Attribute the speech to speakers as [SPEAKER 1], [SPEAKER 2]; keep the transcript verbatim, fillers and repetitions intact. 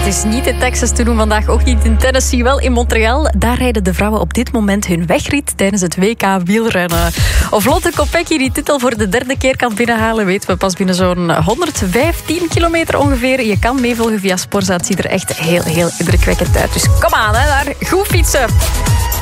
[SPEAKER 1] is niet in Texas te doen vandaag, ook niet in Tennessee, wel in Montreal. Daar rijden de vrouwen op dit moment hun wegrit tijdens het W K wielrennen. Of Lotte Kopecky die titel voor de derde keer kan binnenhalen, weten we pas binnen zo'n honderdvijftien kilometer ongeveer. Je kan meevolgen via Sporza. Het ziet er echt heel, heel indrukwekkend uit. Dus kom aan, hè, daar. Goed fietsen.